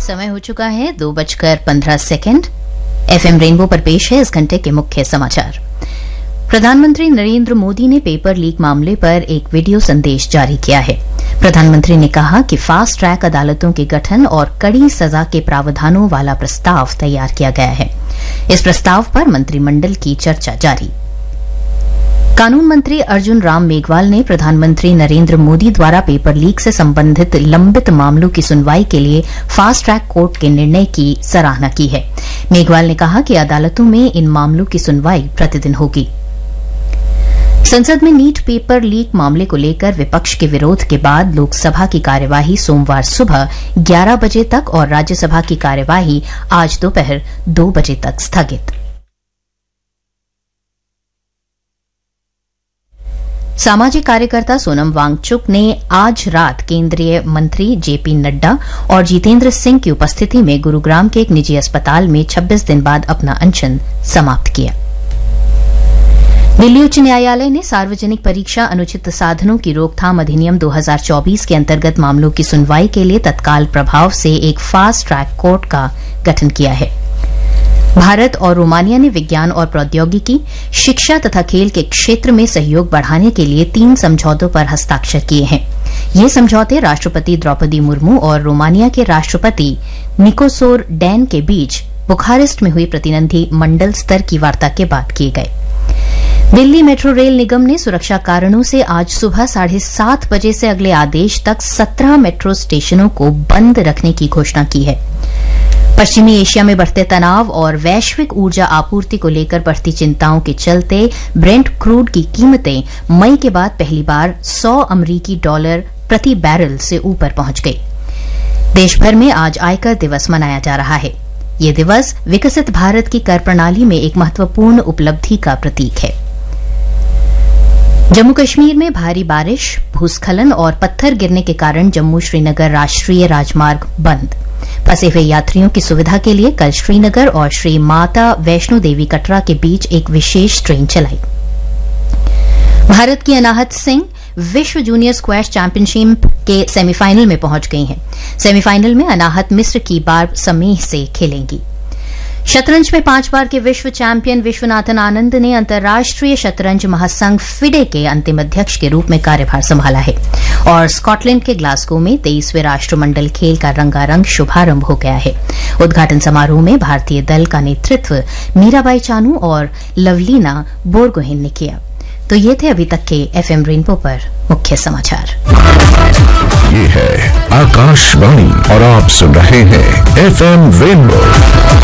समय हो चुका है 2:15। एफएम रेनबो पर पेश है इस घंटे के मुख्य समाचार। प्रधानमंत्री नरेंद्र मोदी ने पेपर लीक मामले पर एक वीडियो संदेश जारी किया है। प्रधानमंत्री ने कहा कि फास्ट ट्रैक अदालतों के गठन और कड़ी सजा के प्रावधानों वाला प्रस्ताव तैयार किया गया है। इस प्रस्ताव पर मंत्रिमंडल की चर्चा जारी। कानून मंत्री अर्जुन राम मेघवाल ने प्रधानमंत्री नरेंद्र मोदी द्वारा पेपर लीक से संबंधित लंबित मामलों की सुनवाई के लिए फास्ट ट्रैक कोर्ट के निर्णय की सराहना की है। मेघवाल ने कहा कि अदालतों में इन मामलों की सुनवाई प्रतिदिन होगी। संसद में नीट पेपर लीक मामले को लेकर विपक्ष के विरोध के बाद लोकसभा की कार्यवाही सोमवार सुबह 11 बजे तक और राज्यसभा की कार्यवाही आज दोपहर 2 बजे तक स्थगित। सामाजिक कार्यकर्ता सोनम वांगचुक ने आज रात केंद्रीय मंत्री जेपी नड्डा और जितेंद्र सिंह की उपस्थिति में गुरुग्राम के एक निजी अस्पताल में 26 दिन बाद अपना अनशन समाप्त किया। दिल्ली उच्च न्यायालय ने सार्वजनिक परीक्षा अनुचित साधनों की रोकथाम अधिनियम 2024 के अंतर्गत मामलों की सुनवाई के लिए तत्काल प्रभाव से एक फास्ट ट्रैक कोर्ट का गठन किया है। भारत और रोमानिया ने विज्ञान और प्रौद्योगिकी, शिक्षा तथा खेल के क्षेत्र में सहयोग बढ़ाने के लिए 3 समझौतों पर हस्ताक्षर किए हैं। ये समझौते राष्ट्रपति द्रौपदी मुर्मू और रोमानिया के राष्ट्रपति निकोसोर डैन के बीच बुखारेस्ट में हुई प्रतिनिधि मंडल स्तर की वार्ता के बाद किए गए। दिल्ली मेट्रो रेल निगम ने सुरक्षा कारणों से आज सुबह 7:30 बजे से अगले आदेश तक 17 मेट्रो स्टेशनों को बंद रखने की घोषणा की है। पश्चिमी एशिया में बढ़ते तनाव और वैश्विक ऊर्जा आपूर्ति को लेकर बढ़ती चिंताओं के चलते ब्रेंट क्रूड की कीमतें मई के बाद पहली बार $100 अमेरिकी प्रति बैरल से ऊपर पहुंच गई। देशभर में आज आयकर दिवस मनाया जा रहा है। ये दिवस विकसित भारत की कर प्रणाली में एक महत्वपूर्ण उपलब्धि का प्रतीक है। जम्मू कश्मीर में भारी बारिश, भूस्खलन और पत्थर गिरने के कारण जम्मू श्रीनगर राष्ट्रीय राजमार्ग बंद। फंसे हुए यात्रियों की सुविधा के लिए कल श्रीनगर और श्री माता वैष्णो देवी कटरा के बीच एक विशेष ट्रेन चलाई। भारत की अनाहत सिंह विश्व जूनियर स्क्वैश चैंपियनशिप के सेमीफाइनल में पहुंच गई हैं। सेमीफाइनल में अनाहत मिस्र की बार समेह से खेलेंगी। शतरंज में 5 बार के विश्व चैंपियन विश्वनाथन आनंद ने अंतर्राष्ट्रीय शतरंज महासंघ फिडे के अंतिम अध्यक्ष के रूप में कार्यभार संभाला है और स्कॉटलैंड के ग्लासगो में 23वें राष्ट्रमंडल खेल का रंगारंग शुभारंभ हो गया है। उद्घाटन समारोह में भारतीय दल का नेतृत्व मीराबाई चानू और लवलीना बोरगोहेन ने किया। तो ये थे अभी तक के एफएम रेनबो पर मुख्य समाचार। ये है आकाशवाणी और आप सुन रहे हैं एफएम रेनबो